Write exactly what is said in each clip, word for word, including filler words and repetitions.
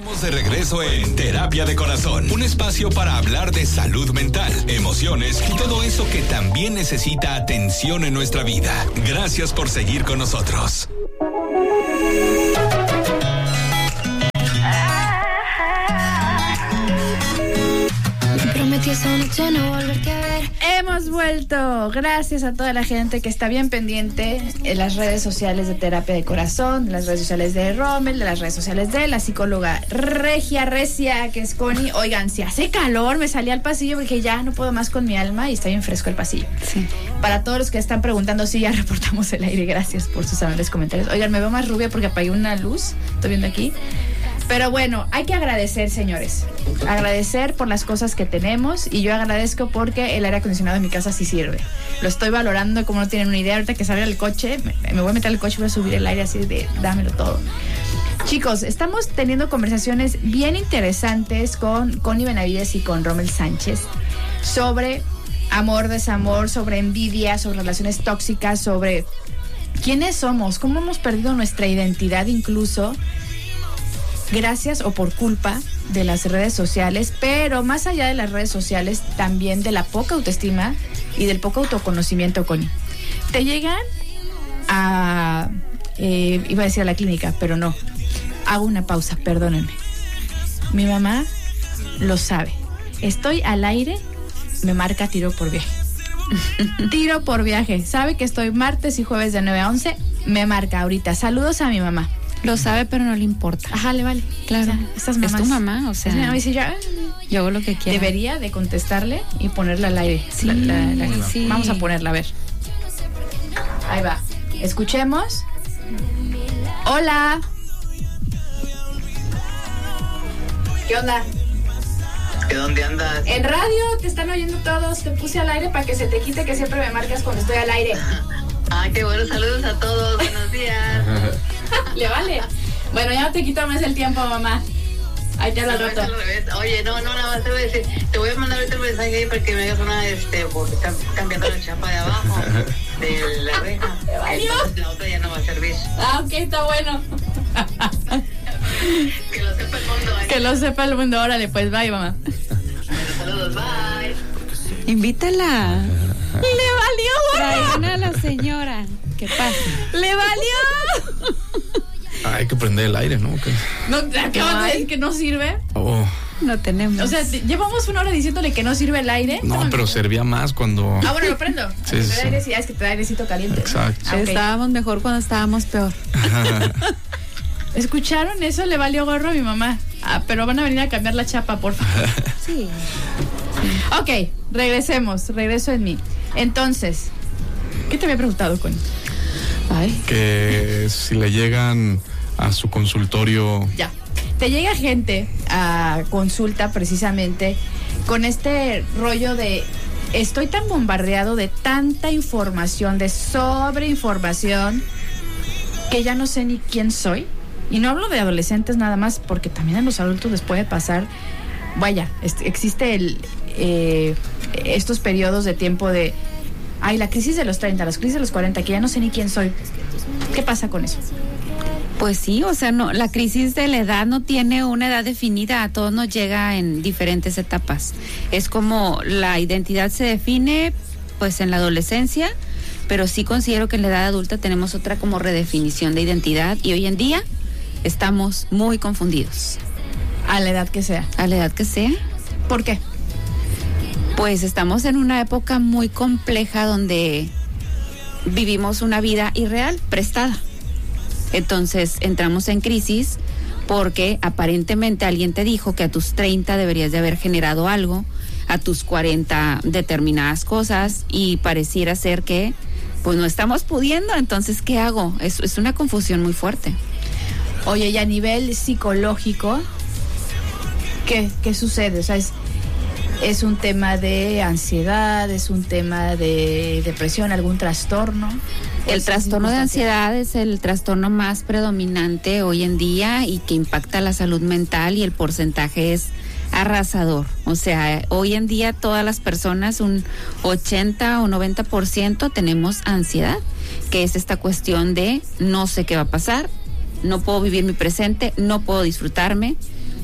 Estamos de regreso en Terapia de Corazón, un espacio para hablar de salud mental, emociones y todo eso que también necesita atención en nuestra vida. Gracias por seguir con nosotros. Hemos vuelto. Gracias a toda la gente que está bien pendiente en las redes sociales de Terapia de Corazón, de las redes sociales de Rommel, de las redes sociales de la psicóloga Regia Recia, que es Connie. Oigan, si hace calor, me salí al pasillo porque ya no puedo más con mi alma y está bien fresco el pasillo. Sí. Para todos los que están preguntando si ya reportamos el aire, gracias por sus amables comentarios. Oigan, me veo más rubia porque apagué una luz, estoy viendo aquí. Pero bueno, hay que agradecer, señores. Agradecer por las cosas que tenemos. Y yo agradezco porque el aire acondicionado de mi casa sí sirve. Lo estoy valorando como no tienen una idea. Ahorita que salga el coche, me, me voy a meter al coche y voy a subir el aire así de dámelo todo. Chicos, estamos teniendo conversaciones bien interesantes con Connie Benavides y con Rommel Sánchez sobre amor, desamor, sobre envidia, sobre relaciones tóxicas, sobre quiénes somos, cómo hemos perdido nuestra identidad incluso gracias o por culpa de las redes sociales, pero más allá de las redes sociales, también de la poca autoestima y del poco autoconocimiento, Connie. Te llegan a... Eh, iba a decir a la clínica, pero no. Hago una pausa, perdónenme. Mi mamá lo sabe. Estoy al aire, me marca tiro por viaje. Tiro por viaje. Sabe que estoy martes y jueves de nueve a once, me marca ahorita. Saludos a mi mamá. Lo sabe, pero no le importa. Ajá, le vale. Claro. O sea, estas mamás, es tu mamá, o sea. Es mi mamá y si yo, yo hago lo que quiera. Debería de contestarle y ponerla al aire. Sí, la, la, la, sí. Vamos a ponerla, a ver. Ahí va. Escuchemos. Hola. ¿Qué onda? ¿Que dónde andas? En radio, te están oyendo todos. Te puse al aire para que se te quite que siempre me marcas cuando estoy al aire. Ah, qué bueno, saludos a todos, buenos días. Le vale. Bueno, ya no te quito más el tiempo, mamá. Ahí te hablo al rato. Oye, no, no, nada más te voy a decir, te voy a mandar ahorita un mensaje ahí para que me hagas una, este, porque están cambiando la chapa de abajo, de la reja. Entonces la otra ya no va a servir. Ah, ok, está bueno. Que lo sepa el mundo. ¿eh? Que lo sepa el mundo, órale, pues, bye, mamá. Bueno, saludos, bye. Invítala. ¡Le valió, gorra! Traigan a la señora. ¿Qué pasa? ¡Le valió! Ah, hay que prender el aire, ¿no? ¿Qué? ¿No te acabas de decir que no sirve? Oh. No tenemos. O sea, llevamos una hora diciéndole que no sirve el aire. No, pero servía más cuando... Ah, bueno, lo prendo. Sí, sí, sí. Aire, sí. Ah, es que te da airecito caliente. Exacto. Ah, okay. Estábamos mejor cuando estábamos peor. ¿Escucharon eso? Le valió gorro a mi mamá. Ah, pero van a venir a cambiar la chapa, por favor. Sí. Ok, regresemos. Regreso en mí. Entonces, ¿qué te había preguntado, Connie? Ay. Que si le llegan a su consultorio... Ya. Te llega gente a consulta precisamente con este rollo de estoy tan bombardeado de tanta información, de sobreinformación, que ya no sé ni quién soy. Y no hablo de adolescentes nada más, porque también en los adultos les puede pasar. Vaya, este, existe el eh, estos periodos de tiempo de ay, la crisis de los treinta, la crisis de los cuarenta, que ya no sé ni quién soy. ¿Qué pasa con eso? Pues sí, o sea, no, la crisis de la edad no tiene una edad definida, a todos nos llega en diferentes etapas. Es como la identidad se define pues en la adolescencia, pero sí considero que en la edad adulta tenemos otra como redefinición de identidad y hoy en día estamos muy confundidos. A la edad que sea. A la edad que sea. ¿Por qué? Pues estamos en una época muy compleja donde vivimos una vida irreal, prestada. Entonces entramos en crisis porque aparentemente alguien te dijo que a tus treinta deberías de haber generado algo, a tus cuarenta determinadas cosas y pareciera ser que pues no estamos pudiendo, entonces ¿qué hago? Es, es una confusión muy fuerte. Oye, y a nivel psicológico, ¿qué, qué sucede? O sea, es, es un tema de ansiedad, es un tema de depresión, algún trastorno. El trastorno de ansiedad es el trastorno más predominante hoy en día y que impacta la salud mental y el porcentaje es arrasador. O sea, hoy en día todas las personas, un ochenta o noventa por ciento tenemos ansiedad, que es esta cuestión de no sé qué va a pasar, no puedo vivir mi presente, no puedo disfrutarme,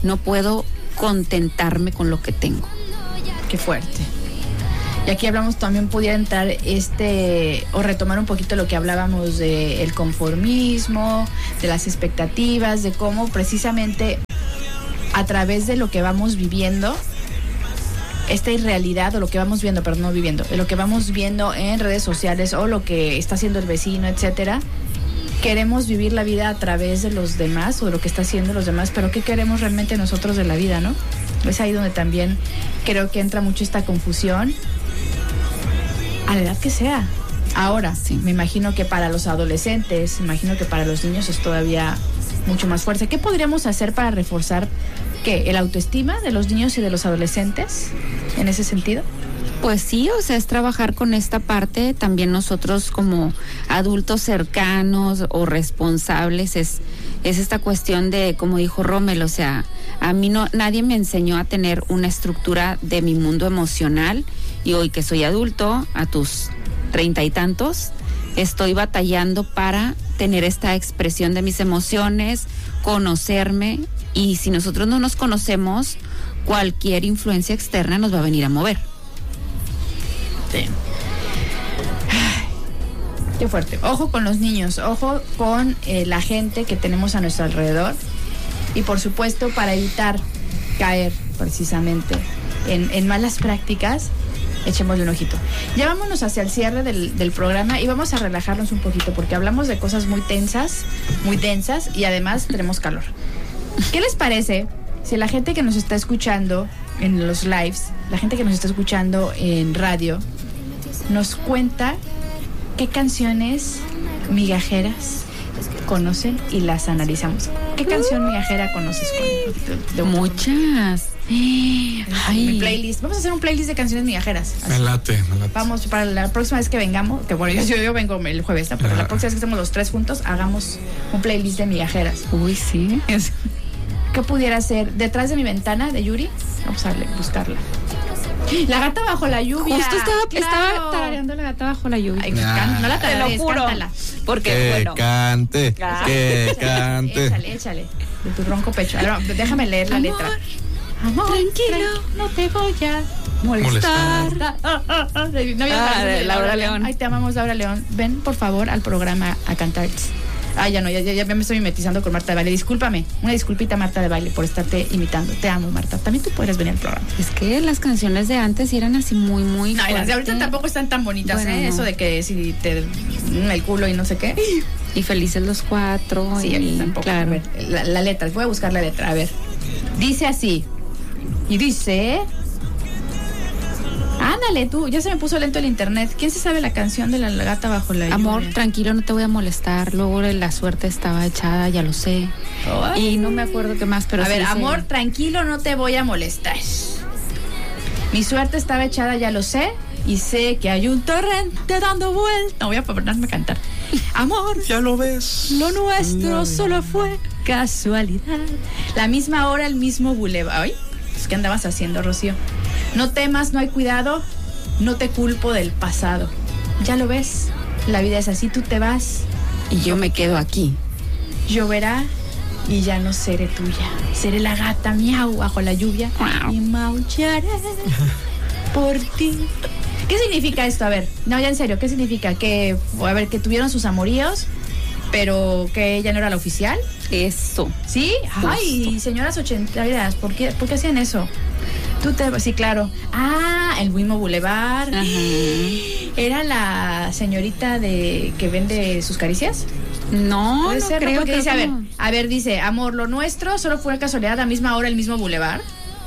no puedo contentarme con lo que tengo. Qué fuerte. Y aquí hablamos, también pudiera entrar este, o retomar un poquito lo que hablábamos de el conformismo, de las expectativas, de cómo precisamente a través de lo que vamos viviendo, esta irrealidad, o lo que vamos viendo, perdón, no viviendo, de lo que vamos viendo en redes sociales o lo que está haciendo el vecino, etcétera, queremos vivir la vida a través de los demás o de lo que está haciendo los demás, pero ¿qué queremos realmente nosotros de la vida, no? Es ahí donde también creo que entra mucho esta confusión, a la edad que sea. Ahora, sí, me imagino que para los adolescentes, me imagino que para los niños es todavía mucho más fuerte. ¿Qué podríamos hacer para reforzar, qué, el autoestima de los niños y de los adolescentes en ese sentido? Pues sí, o sea, es trabajar con esta parte. También nosotros como adultos cercanos o responsables, es, es esta cuestión de, como dijo Rommel, o sea, a mí no, nadie me enseñó a tener una estructura de mi mundo emocional, y hoy que soy adulto, a tus treinta y tantos, estoy batallando para tener esta expresión de mis emociones, conocerme, y si nosotros no nos conocemos, cualquier influencia externa nos va a venir a mover. Sí. Ay, qué fuerte. Ojo con los niños, ojo con eh, la gente que tenemos a nuestro alrededor, y por supuesto para evitar caer precisamente en, en malas prácticas, echémosle un ojito. Ya vámonos hacia el cierre del, del programa y vamos a relajarnos un poquito porque hablamos de cosas muy tensas, muy densas, y además tenemos calor. ¿Qué les parece si la gente que nos está escuchando en los lives, la gente que nos está escuchando en radio, nos cuenta qué canciones migajeras conocen y las analizamos? ¿Qué canción migajera conoces? Con, de, de, Muchas. Ay, mi playlist. Vamos a hacer un playlist de canciones migajeras. Así. Me late, me late. Vamos, para la próxima vez que vengamos, que bueno, yo, yo vengo el jueves, ¿no? Pero ah. la próxima vez que estemos los tres juntos, hagamos un playlist de migajeras. Uy, sí. Es, ¿qué pudiera ser? Detrás de mi ventana, de Yuri. Vamos a buscarla. La gata bajo la lluvia. Justo estaba, claro. estaba tarareando La gata bajo la lluvia. Ay, nah. No la tararees, cántala. Porque, que bueno. cante, claro. que échale, cante. Échale, échale. De tu ronco pecho. Ahora, déjame leer la Amor, letra. Amor, tranquilo, no te voy a molestar. molestar. Ah, ah, ah. No había ah, de Laura León. León. Ay, te amamos, Laura León. Ven, por favor, al programa a cantar. Ay, ya no, ya, ya, ya me estoy mimetizando con Marta de Baile. Discúlpame, una disculpita, Marta de Baile, por estarte imitando. Te amo, Marta. También tú puedes venir al programa. Es que las canciones de antes eran así muy, muy No, y las de ahorita tampoco están tan bonitas, bueno, ¿eh? No. Eso de que si te el culo y no sé qué. Y felices los cuatro. Sí, y, tampoco. Claro. A ver, la, la letra, voy a buscar la letra. A ver. Dice así. Y dice... Ándale, tú, ya se me puso lento el internet. ¿Quién se sabe la canción de La gata bajo la lluvia? Amor, tranquilo, no te voy a molestar. Luego la suerte estaba echada, ya lo sé. Ay. Y no me acuerdo qué más, pero a sí ver, sé. Amor, tranquilo, no te voy a molestar. Mi suerte estaba echada, ya lo sé. Y sé que hay un torrente dando vuelta. No voy a ponerme a cantar. Amor, ya lo ves. Lo nuestro no, solo fue casualidad. La misma hora, el mismo bulevar. Ay, pues, ¿qué andabas haciendo, Rocío? No temas, no hay cuidado, no te culpo del pasado. Ya lo ves, la vida es así, tú te vas. Y yo me quedo aquí. Lloverá y ya no seré tuya. Seré la gata miau bajo la lluvia. Wow. Y maullaré por ti. ¿Qué significa esto? A ver, no, ya en serio, ¿qué significa? Que, a ver, que tuvieron sus amoríos, pero que ella no era la oficial. Eso. ¿Sí? Ay, justo. Señoras ochenteras, ¿por qué, ¿por qué hacían eso? Tú te, sí, claro. Ah, el mismo Boulevard. Ajá. ¿Era la señorita de que vende sus caricias? No, ¿Puede no ser? creo No, porque que dice, no. a ver, a ver, dice, amor, lo nuestro solo fue casualidad, a misma hora, el mismo Boulevard.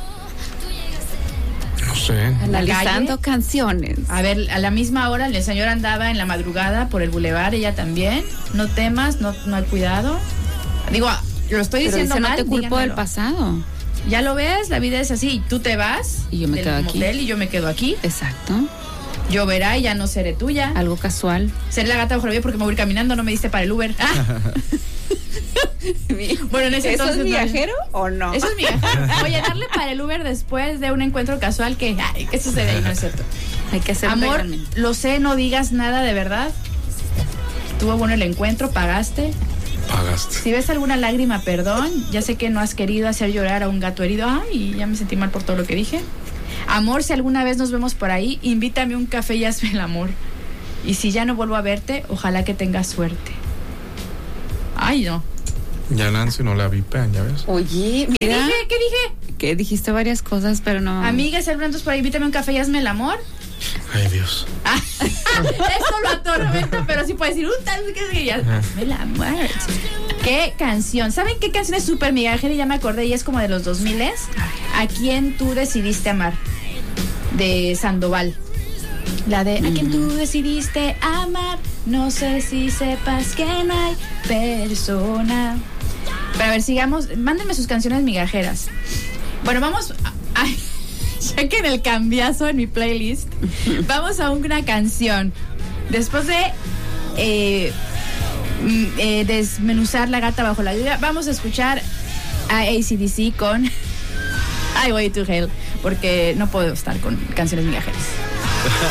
No sé. Analizando canciones. A ver, a la misma hora el señor andaba en la madrugada por el Boulevard, ella también. No temas, no, no hay cuidado. Digo, lo estoy Pero diciendo dice, mal. No te culpo díganmelo. del pasado. Ya lo ves, la vida es así, y tú te vas y yo me quedo aquí y yo me quedo aquí. Exacto. Lloverá y ya no seré tuya. Algo casual. Seré la gata bajo la lluvia porque me voy a ir caminando, no me diste para el Uber. Ah. Bueno, en ese ¿Eso entonces, es migajero no, o no? Eso es migajero. Oye, darle para el Uber después de un encuentro casual que, ay, ¿qué sucede ahí? No es cierto. Hay que hacer amor, legalmente. Lo sé, no digas nada de verdad. Estuvo bueno el encuentro, pagaste. Pagaste. Si ves alguna lágrima, perdón. Ya sé que no has querido hacer llorar a un gato herido. Ay, ya me sentí mal por todo lo que dije. Amor, si alguna vez nos vemos por ahí, invítame un café y hazme el amor. Y si ya no vuelvo a verte, ojalá que tengas suerte. Ay, no. Ya Nancy no la vipean, ¿ya ves? Oye, ¿Qué mira. dije? ¿Qué dije? Que dijiste varias cosas, pero no. Amiga, si alguna vez por ahí, invítame un café y hazme el amor. Ay, Dios. Ah, eso lo atormenta, pero sí puede decir un tal que ya. Hazme el amor. ¿Qué canción? ¿Saben qué canción es súper migajera? Ya me acordé y es como de los dos miles. ¿A quién tú decidiste amar? De Sandoval. La de ¿a quién tú decidiste amar? No sé si sepas que no hay persona. Pero a ver, sigamos. Mándenme sus canciones migajeras. Bueno, vamos. A, a, ya que en el cambiazo en mi playlist, vamos a una canción. Después de eh, eh, desmenuzar La gata bajo la lluvia, vamos a escuchar a A C D C con Highway to Hell, porque no puedo estar con canciones migajeras.